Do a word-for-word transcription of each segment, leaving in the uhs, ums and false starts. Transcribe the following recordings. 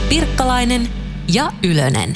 Pirkkalainen ja Ylönen.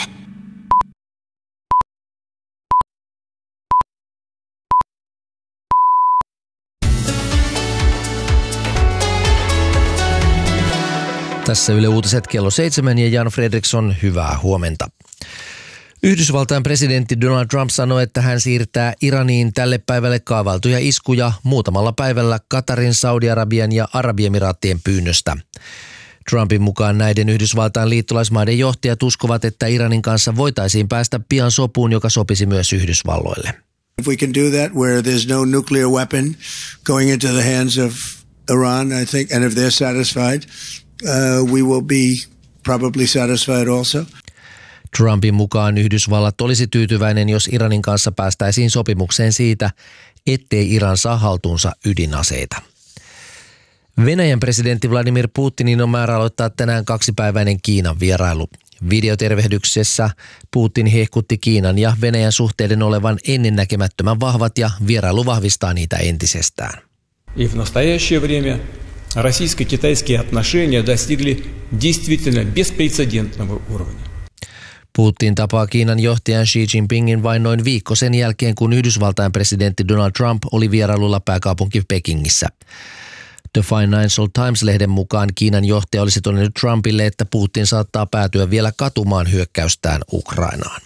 Tässä Yle Uutiset kello seitsemän ja Jan Fredriksson, hyvää huomenta. Yhdysvaltain presidentti Donald Trump sanoi, että hän siirtää Iraniin tälle päivälle kaavailtuja iskuja muutamalla päivällä Katarin, Saudi-Arabian ja Arabiemiraattien pyynnöstä. Trumpin mukaan näiden Yhdysvaltain liittolaismaiden johtajat uskovat, että Iranin kanssa voitaisiin päästä pian sopuun, joka sopisi myös Yhdysvalloille. If we can do that where there's no nuclear weapon going into the hands of Iran, I think, and if they're satisfied, uh, we will be probably satisfied also. Trumpin mukaan Yhdysvallat olisi tyytyväinen, jos Iranin kanssa päästäisiin sopimukseen siitä, ettei Iran saa haltuunsa ydinaseita. Venäjän presidentti Vladimir Putinin on määrä aloittaa tänään kaksipäiväinen Kiinan vierailu. Videotervehdyksessä Putin hehkutti Kiinan ja Venäjän suhteiden olevan ennennäkemättömän vahvat ja vierailu vahvistaa niitä entisestään. И в настоящее время российско-китайские отношения достигли действительно беспрецедентного уровня. Putin tapaa Kiinan johtajan Xi Jinpingin vain noin viikko sen jälkeen, kun Yhdysvaltain presidentti Donald Trump oli vierailulla pääkaupunki Pekingissä. The Financial Times-lehden mukaan Kiinan johtaja olisi todennut Trumpille, että Putin saattaa päätyä vielä katumaan hyökkäystään Ukrainaan.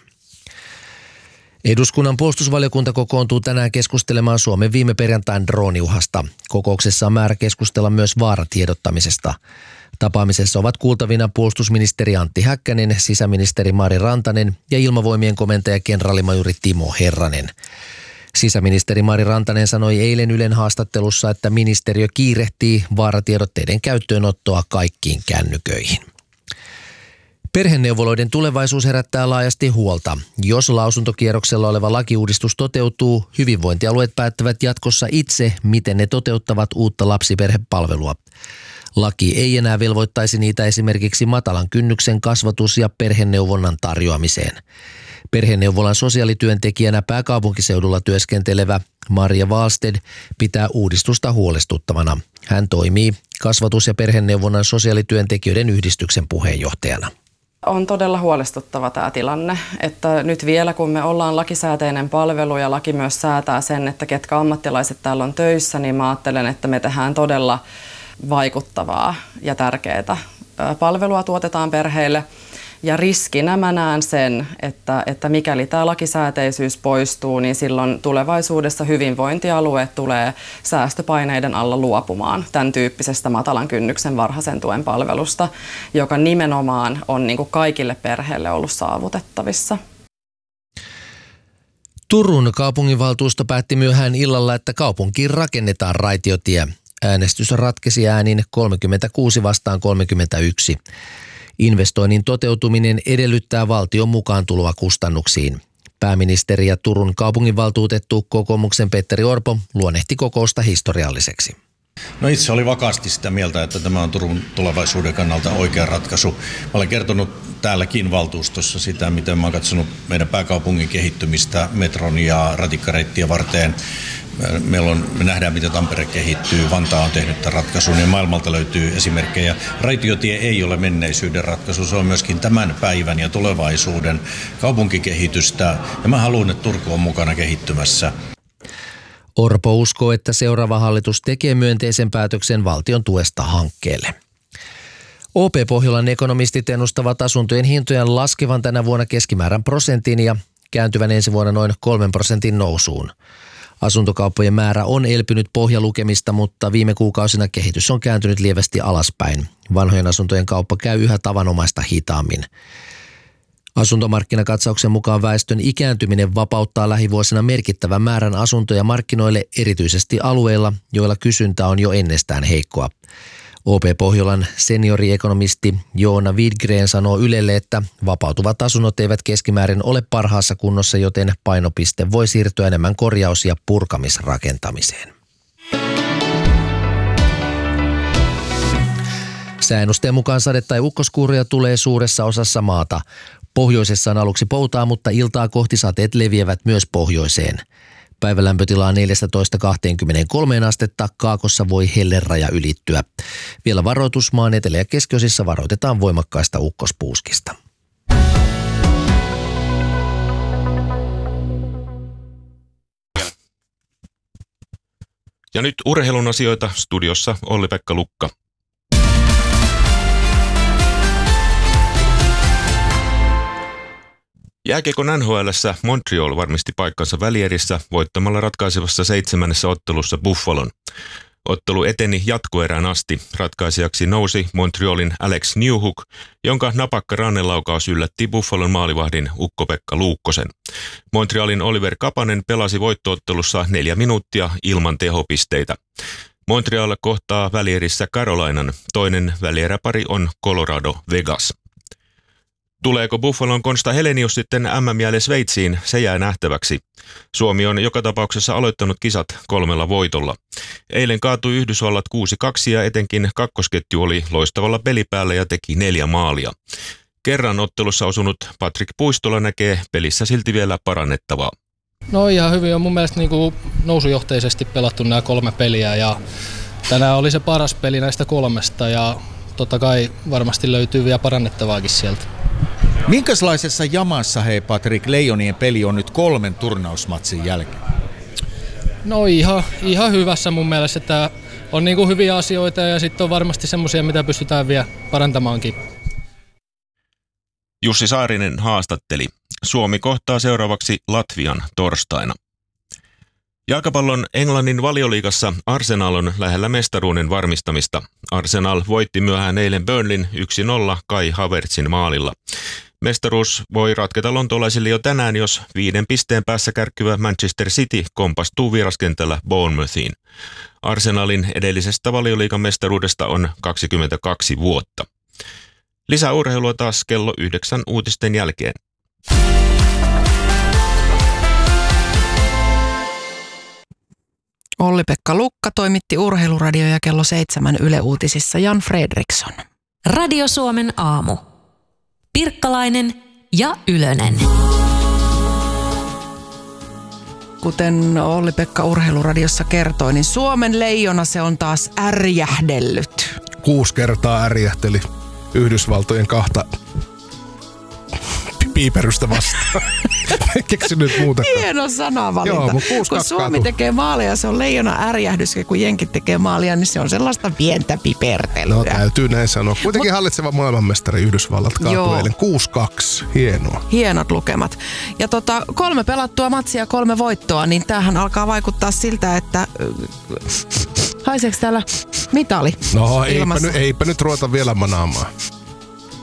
Eduskunnan puolustusvaliokunta kokoontuu tänään keskustelemaan Suomen viime perjantain drooniuhasta. Kokouksessa on määrä keskustella myös vaaratiedottamisesta. Tapaamisessa ovat kuultavina puolustusministeri Antti Häkkänen, sisäministeri Mari Rantanen ja ilmavoimien komentaja kenraalimajuri Timo Herranen. Sisäministeri Mari Rantanen sanoi eilen Ylen haastattelussa, että ministeriö kiirehtii vaaratiedotteiden käyttöönottoa kaikkiin kännyköihin. Perheneuvoloiden tulevaisuus herättää laajasti huolta. Jos lausuntokierroksella oleva lakiuudistus toteutuu, hyvinvointialueet päättävät jatkossa itse, miten ne toteuttavat uutta lapsiperhepalvelua. Laki ei enää velvoittaisi niitä esimerkiksi matalan kynnyksen kasvatus- ja perheneuvonnan tarjoamiseen. Perheneuvolan sosiaalityöntekijänä pääkaupunkiseudulla työskentelevä Maria Wallsted pitää uudistusta huolestuttavana. Hän toimii kasvatus- ja perheneuvonnan sosiaalityöntekijöiden yhdistyksen puheenjohtajana. On todella huolestuttava tämä tilanne, että nyt vielä kun me ollaan lakisääteinen palvelu ja laki myös säätää sen, että ketkä ammattilaiset täällä on töissä, niin mä ajattelen, että me tehdään todella vaikuttavaa ja tärkeää palvelua tuotetaan perheille. Ja riskinä mä näen sen, että, että mikäli tämä lakisääteisyys poistuu, niin silloin tulevaisuudessa hyvinvointialueet tulee säästöpaineiden alla luopumaan tämän tyyppisestä matalan kynnyksen varhaisen tuen palvelusta, joka nimenomaan on niin kuin kaikille perheille ollut saavutettavissa. Turun kaupunginvaltuusto päätti myöhään illalla, että kaupunkiin rakennetaan raitiotie. Äänestys ratkesi äänin kolmekymmentäkuusi vastaan kolmekymmentäyksi. Investoinnin toteutuminen edellyttää valtion mukaan tuloa kustannuksiin. Pääministeri ja Turun kaupunginvaltuutettu kokoomuksen Petteri Orpo luonnehti kokousta historialliseksi. No itse oli vakaasti sitä mieltä, että tämä on Turun tulevaisuuden kannalta oikea ratkaisu. Mä olen kertonut täälläkin valtuustossa sitä, miten mä oon katsonut meidän pääkaupungin kehittymistä metron ja ratikkareittiä varten. Meillä on, me nähdään, miten Tampere kehittyy, Vantaa on tehnyt tämän ratkaisun ja maailmalta löytyy esimerkkejä. Raitiotie ei ole menneisyyden ratkaisu, se on myöskin tämän päivän ja tulevaisuuden kaupunkikehitystä ja mä haluan, että Turku on mukana kehittymässä. Orpo uskoo, että seuraava hallitus tekee myönteisen päätöksen valtion tuesta hankkeelle. O P-Pohjolan ekonomistit ennustavat asuntojen hintojen laskevan tänä vuonna keskimäärän prosentin ja kääntyvän ensi vuonna noin kolmen prosentin nousuun. Asuntokauppojen määrä on elpynyt pohjalukemista, mutta viime kuukausina kehitys on kääntynyt lievästi alaspäin. Vanhojen asuntojen kauppa käy yhä tavanomaista hitaammin. Asuntomarkkinakatsauksen mukaan väestön ikääntyminen vapauttaa lähivuosina merkittävän määrän asuntoja markkinoille, erityisesti alueilla, joilla kysyntä on jo ennestään heikkoa. O P-Pohjolan senioriekonomisti Joona Widgren sanoo Ylelle, että vapautuvat asunnot eivät keskimäärin ole parhaassa kunnossa, joten painopiste voi siirtyä enemmän korjaus- ja purkamisrakentamiseen. Sääennusteen mukaan sade- tai ukkoskuuria tulee suuressa osassa maata. Pohjoisessa on aluksi poutaa, mutta iltaa kohti sateet leviävät myös pohjoiseen. Päivälämpötila on neljätoista kaksikymmentäkolme astetta, Kaakossa voi helleraja ylittyä. Vielä varoitus, maan etelä- ja keskiosissa varoitetaan voimakkaista ukkospuuskista. Ja nyt urheilun asioita, studiossa Olli-Pekka Lukka. Jääkiekon N H L:ssä Montreal varmisti paikkansa välierissä voittamalla ratkaisevassa seitsemännessä ottelussa Buffalon. Ottelu eteni jatkoerään asti. Ratkaisijaksi nousi Montrealin Alex Newhook, jonka napakka rannelaukaus yllätti Buffalon maalivahdin Ukko-Pekka Luukkosen. Montrealin Oliver Kapanen pelasi voittoottelussa neljä minuuttia ilman tehopisteitä. Montreal kohtaa välierissä Carolinan. Toinen välieräpari on Colorado Vegas. Tuleeko Buffalon Konsta Helenius sitten M M-jäälle Sveitsiin, se jää nähtäväksi. Suomi on joka tapauksessa aloittanut kisat kolmella voitolla. Eilen kaatui Yhdysvallat kuusi kaksi ja etenkin kakkosketju oli loistavalla pelipäällä ja teki neljä maalia. Kerran ottelussa osunut Patrick Puistola näkee pelissä silti vielä parannettavaa. No ihan hyvin on mun mielestä niin kuin nousujohteisesti pelattu nämä kolme peliä ja tänään oli se paras peli näistä kolmesta ja totta kai varmasti löytyy vielä parannettavaakin sieltä. Minkälaisessa jamassa, hei Patrik, Leijonien peli on nyt kolmen turnausmatsin jälkeen? No ihan, ihan hyvässä mun mielestä, että on niin kuin hyviä asioita ja sitten on varmasti semmoisia, mitä pystytään vielä parantamaankin. Jussi Saarinen haastatteli. Suomi kohtaa seuraavaksi Latvian torstaina. Jalkapallon Englannin Valioliigassa Arsenal on lähellä mestaruuden varmistamista. Arsenal voitti myöhään eilen Burnleyn yksi nolla Kai Havertzin maalilla. Mestaruus voi ratketa lontoolaisille jo tänään, jos viiden pisteen päässä kärkkyvä Manchester City kompastuu vieraskentällä Bournemouthiin. Arsenalin edellisestä Valioliigan mestaruudesta on kaksikymmentäkaksi vuotta. Lisää urheilua taas kello yhdeksän uutisten jälkeen. Olli-Pekka Lukka toimitti Urheiluradio ja kello seitsemän Yle Uutisissa Jan Fredriksson. Radio Suomen aamu. Pirkkalainen ja Ylönen. Kuten Olli-Pekka Urheiluradiossa kertoi, niin Suomen leijona se on taas ärjähdellyt. Kuusi kertaa ärjähteli Yhdysvaltojen kahta piiperystä vastaan. Keksi nyt muutakaan. Hieno sanavalinta. Joo, mutta kuusi kun Suomi tekee maalia, se on leijona ärjähdys, ja kun jenkit tekee maalia, niin se on sellaista pientä pipertelyä. No täytyy näin sanoa. Kuitenkin Mut, hallitseva maailmanmestari Yhdysvallat kaatui eilen kuusi kaksi. Hienoa. Hienot lukemat. Ja tota, kolme pelattua matsia, kolme voittoa, niin tämähän alkaa vaikuttaa siltä, että haiseeko täällä mitali No eipä, nyt, eipä nyt ruveta vielä manaamaan.